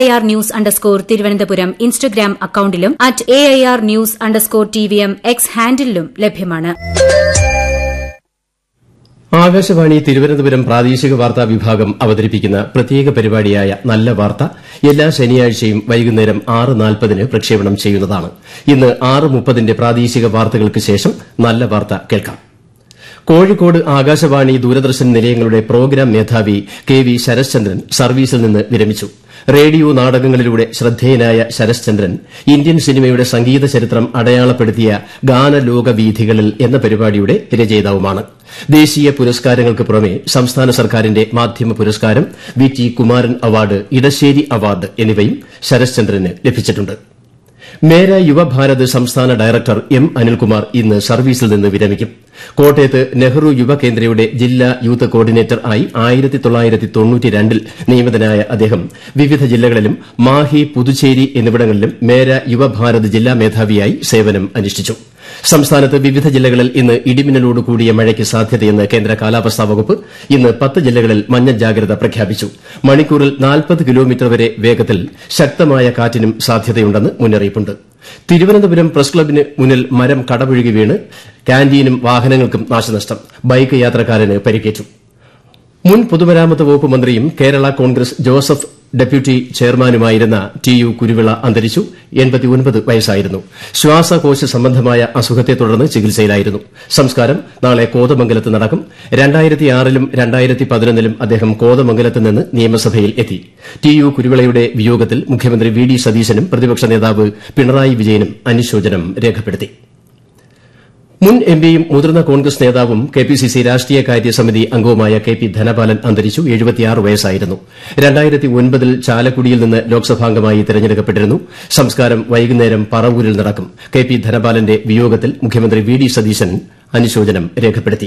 AIR News_ Thiruvananthapuram Instagram അക്കൌണ്ടിലും @AIR News_TVM X ഹാൻഡിലും ലഭ്യമാണ്. ആകാശവാണി തിരുവനന്തപുരം പ്രാദേശിക വാർത്താ വിഭാഗം അവതരിപ്പിക്കുന്ന പ്രത്യേക പരിപാടിയായ നല്ല വാർത്ത എല്ലാ ശനിയാഴ്ചയും വൈകുന്നേരം 6:40 പ്രക്ഷേപണം ചെയ്യുന്നതാണ്. ഇന്ന് 6:30 പ്രാദേശിക വാർത്തകൾക്ക് ശേഷം നല്ല വാർത്ത കേൾക്കാം. കോഴിക്കോട് ആകാശവാണി ദൂരദർശൻ നിലയങ്ങളുടെ പ്രോഗ്രാം മേധാവി KV ശരശ്ചന്ദ്രൻ സർവീസിൽ നിന്ന് വിരമിച്ചു. റേഡിയോ നാടകങ്ങളിലൂടെ ശ്രദ്ധേയനായ ശരശ്ചന്ദ്രൻ ഇന്ത്യൻ സിനിമയുടെ സംഗീത ചരിത്രം അടയാളപ്പെടുത്തിയ ഗാനലോകവീഥികളിൽ എന്ന പരിപാടിയുടെ രചയിതാവുമാണ്. ദേശീയ പുരസ്കാരങ്ങൾക്ക് പുറമെ സംസ്ഥാന സർക്കാരിന്റെ മാധ്യമ പുരസ്കാരം, VT Kumaran award, Edasseri award എന്നിവയും ശരശ്ചന്ദ്രന് ലഭിച്ചിട്ടുണ്ട്. മേര യുവഭാരത് സംസ്ഥാന ഡയറക്ടർ M. അനിൽകുമാർ ഇന്ന് സർവീസിൽ നിന്ന് വിരമിക്കും. കോട്ടയത്ത് നെഹ്റു യുവകേന്ദ്രയുടെ ജില്ലാ യൂത്ത് കോർഡിനേറ്റർ ആയി 1992 നിയമിതനായ അദ്ദേഹം വിവിധ ജില്ലകളിലും മാഹി, പുതുച്ചേരി എന്നിവിടങ്ങളിലും മേര യുവഭാരത് ജില്ലാ മേധാവിയായി സേവനം അനുഷ്ഠിച്ചു. സംസ്ഥാനത്ത് വിവിധ ജില്ലകളിൽ ഇന്ന് ഇടിമിന്നലോട് കൂടിയ മഴയ്ക്ക് സാധ്യതയെന്ന് കേന്ദ്ര കാലാവസ്ഥാ വകുപ്പ്. ഇന്ന് 10 ജില്ലകളിൽ മഞ്ഞ ജാഗ്രത പ്രഖ്യാപിച്ചു. മണിക്കൂറിൽ 40 കിലോമീറ്റർ വരെ വേഗത്തിൽ ശക്തമായ കാറ്റിനും സാധ്യതയുണ്ടെന്ന് മുന്നറിയിപ്പുണ്ട്. തിരുവനന്തപുരം പ്രസ് ക്ലബിന് മുന്നിൽ മരം കടപുഴകി വീണ് കാന്റീനും വാഹനങ്ങൾക്കും നാശനഷ്ടം. ബൈക്ക് യാത്രക്കാരന് പരിക്കേറ്റു. മുൻ പൊതുമരാമത്ത് വകുപ്പ് മന്ത്രിയും Kerala Congress Joseph deputy ചെയർമാനുമായിരുന്ന TU Kuruvila അന്തരിച്ചു. 89 വയസ്സായിരുന്നു. ശ്വാസകോശ സംബന്ധമായ അസുഖത്തെ തുടർന്ന് ചികിത്സയിലായിരുന്നു. സംസ്കാരം നാളെ കോതമംഗലത്ത് നടക്കും. 2006ലും 2011ലും അദ്ദേഹം കോതമംഗലത്ത് നിന്ന് നിയമസഭയിൽ എത്തി. TU കുരുവിളയുടെ വിയോഗത്തിൽ മുഖ്യമന്ത്രി VD സതീശനും പ്രതിപക്ഷ നേതാവ് പിണറായി വിജയനും അനുശോചനം രേഖപ്പെടുത്തി. മുൻ എംപിയും മുതിർന്ന കോൺഗ്രസ് നേതാവും KPCC രാഷ്ട്രീയകാര്യ സമിതി അംഗവുമായ KP ധനപാലൻ അന്തരിച്ചു. 76 വയസ്സായിരുന്നു. 2009ൽ ചാലക്കുടിയിൽ നിന്ന് ലോക്സഭാംഗമായി തെരഞ്ഞെടുക്കപ്പെട്ടിരുന്നു. സംസ്കാരം വൈകുന്നേരം പറവൂരിൽ നടക്കും. KP ധനപാലന്റെ വിയോഗത്തിൽ മുഖ്യമന്ത്രി VD സതീശൻ അനുശോചനം രേഖപ്പെടുത്തി.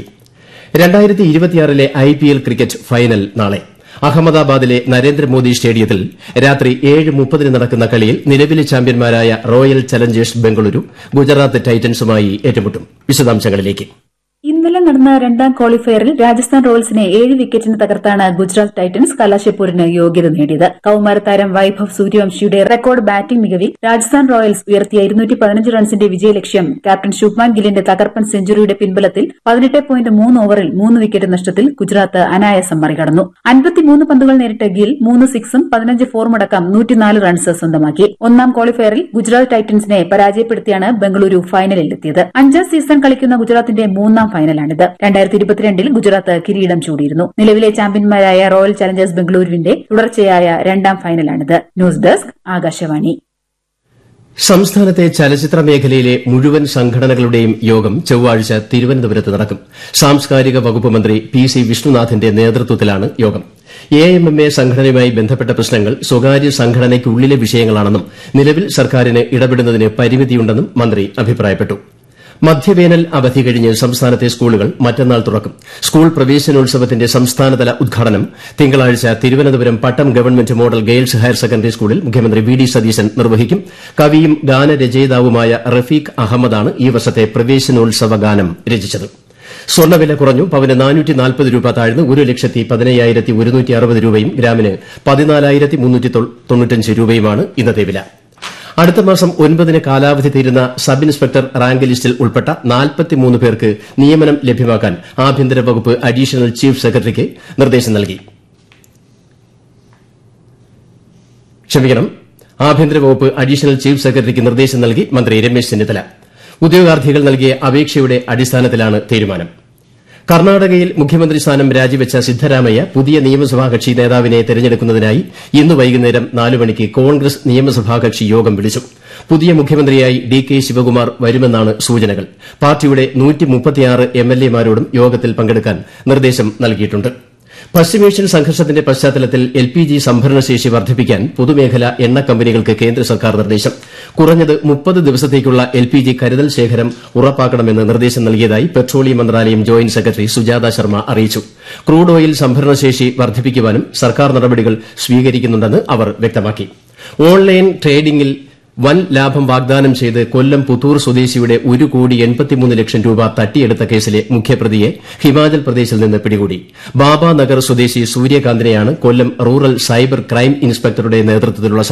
2026ലെ IPL ക്രിക്കറ്റ് ഫൈനൽ നാളെ അഹമ്മദാബാദിലെ നരേന്ദ്രമോദി സ്റ്റേഡിയത്തിൽ രാത്രി 7:30 നടക്കുന്ന കളിയിൽ നിലവിലെ ചാമ്പ്യന്മാരായ റോയൽ ചലഞ്ചേഴ്സ് ബംഗളൂരു ഗുജറാത്ത് ടൈറ്റൻസുമായി ഏറ്റുമുട്ടും. വിശദാംശങ്ങളിലേക്ക്. ഇന്നലെ നടന്ന രണ്ടാം ക്വാളിഫയറിൽ രാജസ്ഥാൻ റോയൽസിനെ 7 വിക്കറ്റിന് തകർത്താണ് ഗുജറാത്ത് ടൈറ്റൻസ് കലാശപ്പൂരിന് യോഗ്യത നേടിയത്. കൌമാരതാരം Vaibhav സൂര്യവംശിയുടെ record batting മികവിൽ Rajasthan Royals ഉയർത്തിയ 215 റൺസിന്റെ വിജയലക്ഷ്യം ക്യാപ്റ്റൻ ശുഭ്മാൻ ഗില്ലിന്റെ തകർപ്പൻ സെഞ്ചുറിയുടെ പിൻബലത്തിൽ 18.3 ഓവറിൽ 3 വിക്കറ്റ് നഷ്ടത്തിൽ ഗുജറാത്ത് അനായാസം മറികടന്നു. 53 പന്തുകൾ നേരിട്ട ഗിൽ 3 സിക്സും 15 ഫോറുമടക്കം 104 റൺസ് സ്വന്തമാക്കി. ഒന്നാം ക്വാളിഫയറിൽ ഗുജറാത്ത് ടൈറ്റൻസിനെ പരാജയപ്പെടുത്തിയാണ് ബംഗളൂരു ഫൈനലിലെത്തിയത്. 5ാം സീസൺ കളിക്കുന്ന ഗുജറാത്തിന്റെ മൂന്നാം ഫൈനലാണിത്. 2022ൽ ഗുജറാത്ത് കിരീടം ചൂടിയിരുന്നു. നിലവിലെ ചാമ്പ്യന്മാരായ റോയൽ ചലഞ്ചേഴ്സ് ബംഗളൂരുവിന്റെ തുടർച്ചയായ രണ്ടാം ഫൈനലാണിത്. News desk Akashvani. സംസ്ഥാനത്തെ ചലച്ചിത്ര മേഖലയിലെ മുഴുവൻ സംഘടനകളുടെയും യോഗം ചൊവ്വാഴ്ച തിരുവനന്തപുരത്ത് നടക്കും. സാംസ്കാരിക വകുപ്പ് മന്ത്രി PC വിഷ്ണുനാഥിന്റെ നേതൃത്വത്തിലാണ് യോഗം. AMMA സംഘടനയുമായി ബന്ധപ്പെട്ട പ്രശ്നങ്ങൾ സ്വകാര്യ സംഘടനയ്ക്കുള്ളിലെ വിഷയങ്ങളാണെന്നും നിലവിൽ സർക്കാരിന് ഇടപെടുന്നതിന് പരിമിതിയുണ്ടെന്നും മന്ത്രി അഭിപ്രായപ്പെട്ടു. മധ്യവേനൽ അവധി കഴിഞ്ഞ് സംസ്ഥാനത്തെ സ്കൂളുകൾ മറ്റന്നാൾ തുറക്കും. സ്കൂൾ പ്രവേശനോത്സവത്തിന്റെ സംസ്ഥാനതല ഉദ്ഘാടനം തിങ്കളാഴ്ച തിരുവനന്തപുരം പട്ടം government model girls higher secondary സ്കൂളിൽ മുഖ്യമന്ത്രി VD സതീശൻ നിർവഹിക്കും. കവിയും ഗാനരചയിതാവുമായ റഫീഖ് അഹമ്മദാണ് ഈ വർഷത്തെ പ്രവേശനോത്സവ ഗാനം രചിച്ചത്. സ്വർണ്ണവില കുറഞ്ഞു. പവന് 440 രൂപ താഴ്ന്ന് 1,15,160 രൂപയും ഗ്രാമിന് 14,395 രൂപയുമാണ് ഇന്നത്തെ വില. അടുത്ത മാസം 9-ന് കാലാവധി തീരുന്ന സബ് ഇൻസ്പെക്ടർ റാങ്ക് ലിസ്റ്റിൽ ഉൾപ്പെട്ട 43 പേർക്ക് നിയമനം ലഭ്യമാക്കാൻ ആഭ്യന്തര വകുപ്പ് അഡീഷണൽ ചീഫ് സെക്രട്ടറിക്ക് നിർദ്ദേശം നൽകി. ആഭ്യന്തര വകുപ്പ് അഡീഷണൽ ചീഫ് സെക്രട്ടറിക്ക് നിർദ്ദേശം നൽകി മന്ത്രി രമേശ് ചെന്നിത്തല. ഉദ്യോഗാർത്ഥികൾ നൽകിയ അപേക്ഷയുടെ അടിസ്ഥാനത്തിലാണ് തീരുമാനം. കർണാടകയിൽ മുഖ്യമന്ത്രി സ്ഥാനം രാജിവെച്ച സിദ്ധരാമയ്യ പുതിയ നിയമസഭാ കക്ഷി നേതാവിനെ തെരഞ്ഞെടുക്കുന്നതിനായി ഇന്ന് വൈകുന്നേരം 4 മണിക്ക് കോൺഗ്രസ് നിയമസഭാ കക്ഷി യോഗം വിളിച്ചു. പുതിയ മുഖ്യമന്ത്രിയായി DK ശിവകുമാർ വരുമെന്നാണ് സൂചനകൾ. പാർട്ടിയുടെ 136 MLA മാരോടും യോഗത്തിൽ പങ്കെടുക്കാൻ നിർദ്ദേശം നൽകിയിട്ടുണ്ട്. പശ്ചിമേഷ്യൻ സംഘർഷത്തിന്റെ പശ്ചാത്തലത്തിൽ LPG സംഭരണശേഷി വർദ്ധിപ്പിക്കാൻ പൊതുമേഖലാ എണ്ണ കമ്പനികൾക്ക് കേന്ദ്ര സർക്കാർ നിർദ്ദേശം. കുറഞ്ഞത് 30 ദിവസത്തേക്കുള്ള LPG കരുതൽ ശേഖരം ഉറപ്പാക്കണമെന്ന് നിർദ്ദേശം നൽകിയതായി പെട്രോളിയം മന്ത്രാലയം ജോയിന്റ് സെക്രട്ടറി സുജാത ശർമ്മ അറിയിച്ചു. ക്രൂഡ് ഓയിൽ സംഭരണശേഷി വർദ്ധിപ്പിക്കാനും സർക്കാർ നടപടികൾ സ്വീകരിക്കുന്നുണ്ടെന്ന് അവർ വ്യക്തമാക്കി. ഓൺലൈൻ ട്രേഡിംഗിൽ വൻ ലാഭം വാഗ്ദാനം ചെയ്ത് കൊല്ലം പുത്തൂർ സ്വദേശിയുടെ 1,83,00,000 രൂപ തട്ടിയെടുത്ത കേസിലെ മുഖ്യപ്രതിയെ ഹിമാചൽ പ്രദേശിൽ നിന്ന് പിടികൂടി. ബാബാനഗർ സ്വദേശി സൂര്യകാന്തിനെയാണ് കൊല്ലം റൂറൽ സൈബർ ക്രൈം ഇൻസ്പെക്ടറുടെ നേതൃത്വത്തിലുള്ള